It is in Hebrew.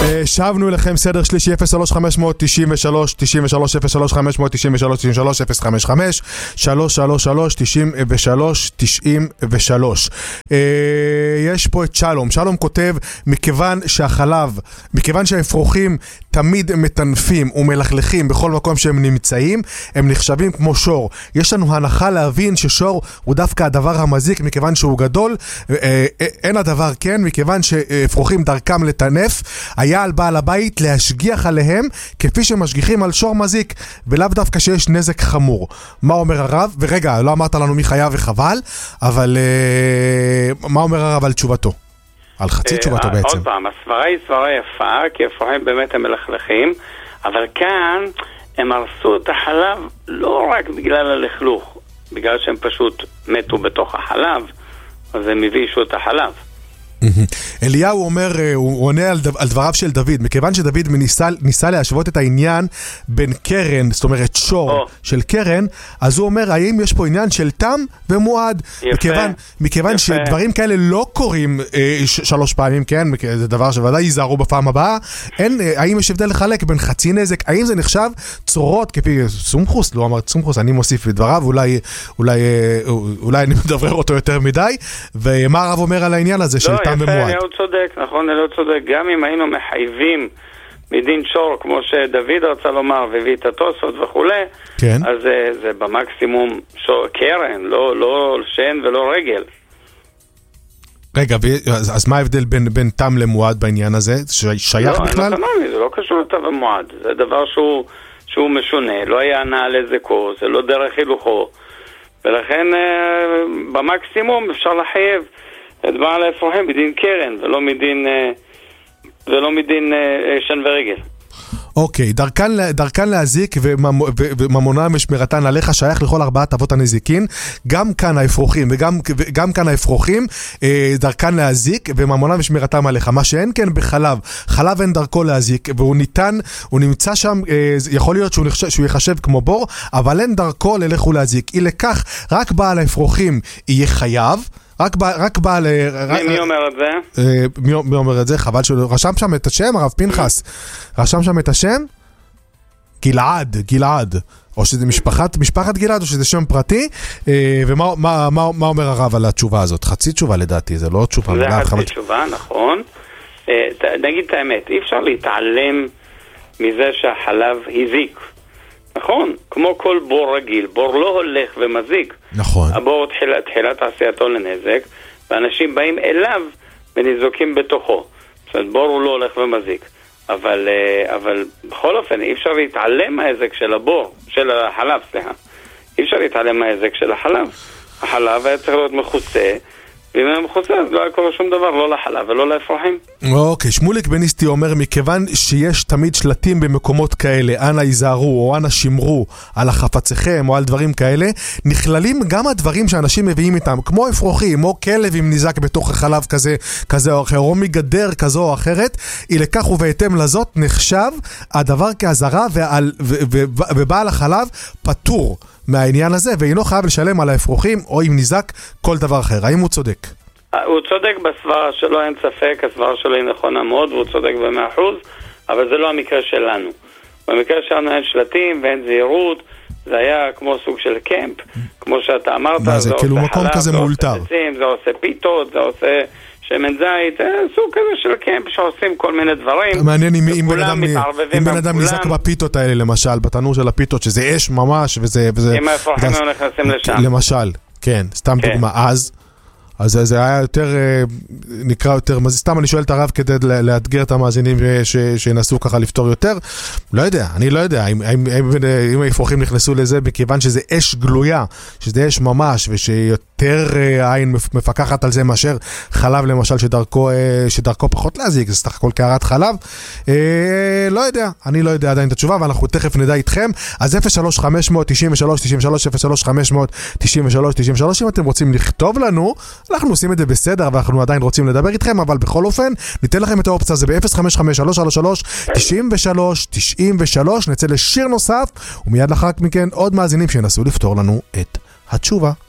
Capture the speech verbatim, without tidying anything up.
שבנו אליכם סדר שלישי אפס שלוש חמש תשע שלוש תשע שלוש אפס שלוש חמש תשע שלוש תשע שלוש אפס חמש חמש שלוש שלוש שלוש תשע שלוש תשע שלוש. יש פה את שלום. שלום כותב, מכיוון שהחלב, מכיוון שהאפרוחים תמיד מטנפים ומלכלכים בכל מקום שהם נמצאים, הם נחשבים כמו שור. יש לנו הנחה להבין ששור הוא דווקא הדבר המזיק, מכיוון שהוא גדול. אין הדבר כן, מכיוון שאפרוחים דרכם לטנף, היה על בעל הבית להשגיח עליהם כפי שמשגיחים על שור מזיק, ולאו דווקא שיש נזק חמור. מה אומר הרב? ורגע, לא אמרת לנו מי חייב וחבל, אבל מה אומר הרב על תשובתו? על חצי תשובתו בעצם. עוד פעם, הסברה היא סברה יפה, כי אפרוחים באמת הם מלכלכים, אבל כאן הם הרסו את החלב לא רק בגלל הלכלוך, בגלל שהם פשוט מתו בתוך החלב, אז הם הבישו את החלב. אליהו אומר, הוא עונה על, על דבריו של דוד, מכיוון שדוד ניסה, ניסה להשוות את העניין בין קרן, זאת אומרת שור oh. של קרן, אז הוא אומר, האם יש פה עניין של תם ומועד? יפה, מכיוון, מכיוון יפה. שדברים כאלה לא קורים אה, ש- שלוש פעמים, כן? זה דבר שוודאי ייזהרו בפעם הבאה. אין, אה, האם יש הבדל לחלק בין חצי נזק? האם זה נחשב צורות כפי סומכוס? לא אמרת סומכוס, אני מוסיף בדבריו, אולי, אולי, אה, אולי אני מדבר אותו יותר מדי, ומה הרב אומר על העניין הזה של לא, תם ומועד? אליהו צודק, נכון, אליהו צודק. גם אם היינו מחייבים מדין שור, כמו שדוד רצה לומר, והביא את התוספות וכו', כן. אז זה, זה במקסימום שור, קרן, לא, לא שן ולא רגל. רגע, אז, אז מה ההבדל בין, בין תם למועד בעניין הזה? שייך לא, בכלל? לא, לא, זה לא קשור לתם ומועד. זה דבר שהוא, שהוא משונה, לא היה נע לזקו, זה לא דרך הילוכו. ולכן במקסימום אפשר לחייב את בעל האפרוחים מדין קרן, ולא מדין, ולא מדין שן ורגל. אוקיי, דרכן, דרכן להזיק וממונה משמרתן עליך שייך לכל ארבעת אבות הנזיקין, גם כאן האפרוחים וגם, וגם כאן האפרוחים דרכן להזיק וממונה משמרתם עליך, מה שאין כן בחלב, חלב אין דרכו להזיק, והוא ניתן, הוא נמצא שם, יכול להיות שהוא, נחשב, שהוא יחשב כמו בור, אבל אין דרכו ללך ולהזיק, אי לכך רק בעל האפרוחים יהיה חייב, רק בא, רק בא ל... מי, מי אומר את זה? מי, מי אומר את זה? חבל שהוא רשם שם את השם, הרב פנחס. רשם שם את השם? גלעד, גלעד. או שזה משפחת, משפחת גלעד, או שזה שם פרטי. ומה מה, מה, מה אומר הרב על התשובה הזאת? חצי תשובה לדעתי, זה לא תשובה. זה חצי חבל... תשובה, נכון. נגיד את האמת, אי אפשר להתעלם מזה שהחלב הזיק. נכון, כמו כל בור רגיל, בור לא הולך ומזיק. נכון. הבור תחילת, תחילת עשייתו לנזק, ואנשים באים אליו וניזוקים בתוכו. זאת אומרת, בור הוא לא הולך ומזיק. אבל, אבל בכל אופן, אי אפשר להתעלם מההזק של הבור, של החלב, סליחה. אי אפשר להתעלם מההזק של החלב. החלב היה צריך להיות מחוצה, ואם היה מחוצה, אז לא היה קורה שום דבר, לא לחלב ולא לאפרוחים. אוקיי, שמוליק בניסטי אומר, מכיוון שיש תמיד שלטים במקומות כאלה, אנא ייזהרו או אנא שמרו על החפציכם או על דברים כאלה, נכללים גם הדברים שאנשים מביאים איתם, כמו אפרוחים או כלב עם ניזק בתוך החלב כזה, כזה או אחר, או מגדר כזו או אחרת, היא לכך ובהתאם לזאת נחשב הדבר כהזרה, ועל, ו, ו, ו, ובעל החלב פטור מהעניין הזה, ואינו חייב לשלם על האפרוחים או עם ניזק כל דבר אחר. האם הוא צודק? הוא צודק בסברה שלו, אין ספק, הסברה שלו היא נכונה מאוד, והוא צודק במאה אחוז, אבל זה לא המקרה שלנו. במקרה שלנו אין שלטים ואין זהירות, זה היה כמו סוג של קמפ, כמו שאתה אמרת, מה זה, זה כאילו עושה מקום חלב, כזה זה מאולתר. עושה עצים, זה עושה פיתות, זה עושה שמן זית, סוג כזה של קמפ שעושים כל מיני דברים. מעניין אם, אם בן אדם, אם בן אדם ניזק בפיתות האלה, למשל, בתנור של הפיתות, שזה אש ממש, וזה... וזה אם האפרוחים הם נכנסים לשם. למשל, כן, סתם כן. דוגמה, אז... אז זה היה יותר, נקרא יותר, סתם אני שואל את הרב כדי לאתגר את המאזינים שינסו ככה לפתור יותר, לא יודע, אני לא יודע, אם, אם, אם האפרוחים נכנסו לזה, בכיוון שזה אש גלויה, שזה אש ממש, ושיותר עין מפקחת על זה מאשר חלב למשל, שדרכו, שדרכו פחות להזיק, זה סך הכל קערת חלב, לא יודע, אני לא יודע עדיין את התשובה, ואנחנו תכף נדע איתכם, אז אפס שלוש חמש תשע שלוש תשע שלוש, אפס שלוש חמש תשע שלוש תשע שלוש, אם אתם רוצים לכתוב לנו, אנחנו עושים את זה בסדר, ואנחנו עדיין רוצים לדבר איתכם, אבל בכל אופן, ניתן לכם את האופציה, זה ב-אפס חמש חמש שלוש שלוש שלוש תשע שלוש תשע שלוש, נצא לשיר נוסף, ומיד לאחר מכן עוד מאזינים שינסו לפתור לנו את התשובה.